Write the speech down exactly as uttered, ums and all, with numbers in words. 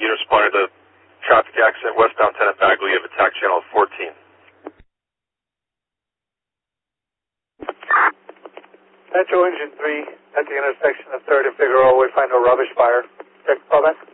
Unit responded to traffic accident westbound ten at Bagley of attack channel fourteen. Metro Engine three at the intersection of third and Figueroa. We find no rubbish fire. Check the callback.